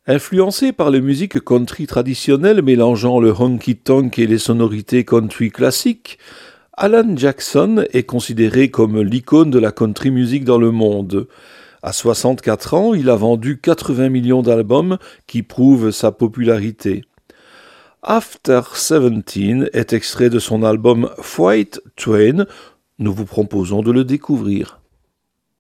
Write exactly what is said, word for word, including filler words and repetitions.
Influencé par les musiques country traditionnelles mélangeant le honky-tonk et les sonorités country classiques, Alan Jackson est considéré comme l'icône de la country music dans le monde. À soixante-quatre ans, il a vendu quatre-vingts millions d'albums qui prouvent sa popularité. After Seventeen est extrait de son album Freight Train. Nous vous proposons de le découvrir.